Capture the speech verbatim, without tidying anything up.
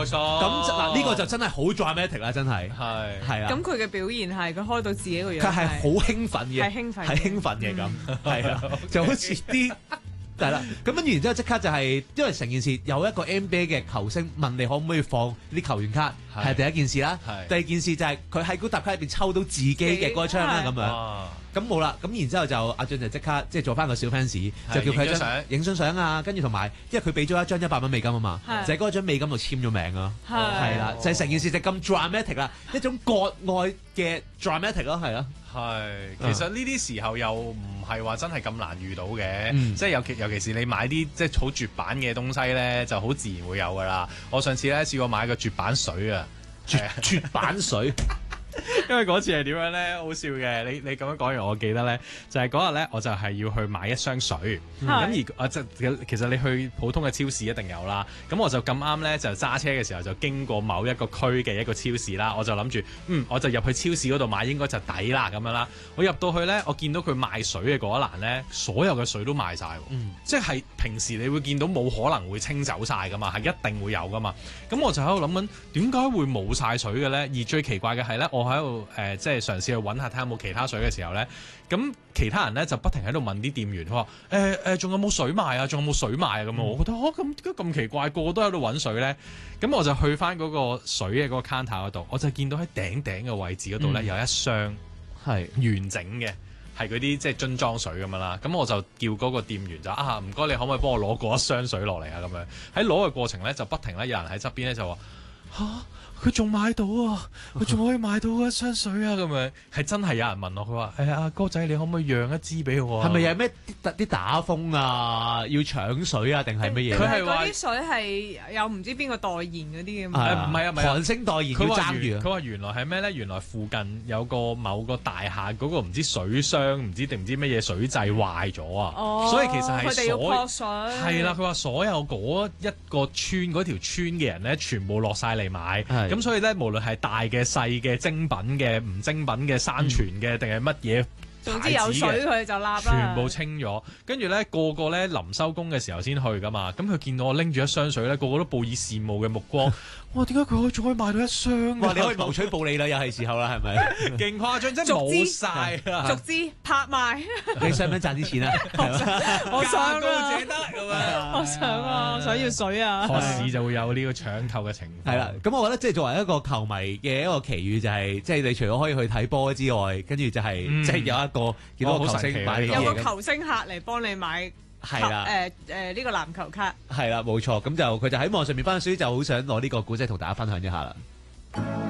開心。 咁嗱呢個就真係好 dramatic 啦，真係係係啊。 咁佢嘅表現係佢開到自己個樣， 佢係好興奮嘅， 係興奮嘅係興奮嘅咁，係啊，就好似啲係啦。咁跟住然之後即刻就係，因為成件事有一個 N B A 嘅球星問你可唔可以放啲球員卡，係第一件事啦。第二件事就係佢喺嗰沓卡入邊抽到自己嘅嗰張啦咁樣。咁冇啦，咁然之後就阿俊就即刻即係做翻個小 fans，就叫佢張影張相啊，跟住同埋因為佢俾咗一張一百蚊美金啊嘛，就喺嗰張美金度簽咗名咯，係啦，就係成件事就咁 dramatic 啦，一種割愛嘅 dramatic 咯，係啊。 係，其實呢啲時候又唔係話真係咁難遇到嘅， 嗯、 即係尤其尤其是你買啲即係好絕版嘅東西咧，就好自然會有噶啦。我上次咧試過買個絕版水啊， 絕絕版水。 因為嗰次係點樣咧？好笑嘅，你你咁樣講完，我記得咧就係嗰日咧，我就係要去買一箱水，咁、嗯、而啊即其實你去普通嘅超市一定有啦。咁我就咁啱咧，就揸車嘅時候就經過某一個區嘅一個超市啦，我就諗住嗯，我就入去超市嗰度買，應該就抵啦咁樣啦。我入到去咧，我見到佢賣水嘅嗰一欄咧，所有嘅水都賣晒，嗯、即係平時你會見到冇可能會清走晒噶嘛，係一定會有噶嘛。咁我就喺度諗緊點解會冇晒水嘅咧？而最奇怪嘅係咧，我喺度誒、呃，即係嘗試去揾下睇下有冇其他水嘅時候咧，咁其他人咧就不停喺度問啲店員，佢話誒誒，仲、呃、有冇水賣啊？仲有冇水賣啊？咁、嗯、我覺得哦，咁點解咁奇怪，個個都喺度揾水咧？咁我就去翻嗰個水嘅嗰個 counter 嗰度，我就見到喺頂頂嘅位置嗰度咧有一箱係完整嘅，係嗰啲即係樽裝水咁樣啦。咁我就叫嗰個店員就啊，唔該你可唔可以幫我攞嗰一箱水落嚟啊？咁樣喺攞嘅過程咧，就不停咧有人喺側邊咧就話嚇。佢仲買到啊！佢仲可以買到一箱水啊！咁樣係真係有人問我，佢話：誒、哎、阿哥仔，你可唔可以讓一支俾我啊？係咪有咩啲啲打風啊？要搶水啊？定係乜嘢？佢係話啲水係有唔知邊個代言嗰啲咁。 唔係啊，唔係啊， 韓星代言。佢話原佢話原來係咩咧？原來附近有個某個大廈嗰個唔知水箱唔知定唔知乜嘢水掣壞咗啊！哦、所以其實係佢哋要撲水。 係啦，佢話所有嗰一個村嗰條村嘅人咧，全部落晒嚟買。咁所以咧，無論係大嘅、細嘅、精品嘅、唔精品嘅、山泉嘅，定係乜嘢， 總之有水佢就立啦。 全部清咗，跟住咧個個咧臨收工嘅時候先去噶嘛。咁佢見到我拎住一箱水咧，個個都報以羨慕嘅目光。哇！點解佢可以仲可以買到一箱？ 哇！你可以謀取暴利啦，又係時候啦，係咪？ 勁誇張，真係冇晒啦！ 逐支拍賣， 你想唔想賺啲錢啊？ 我想啊， 借得咁啊！ 我想啊，想要水啊！ 開始就會有呢個搶購嘅情況。 係啦，咁我覺得即係作為一個球迷嘅一個奇遇就係，即係你除咗可以去睇波之外，跟住就係即係有一個見到個球星買有個球星客嚟幫你買。 係啦， 誒誒呢個籃球卡係啦，冇錯，咁就佢就喺網上面翻書，就好想攞呢個古仔同大家分享一下啦。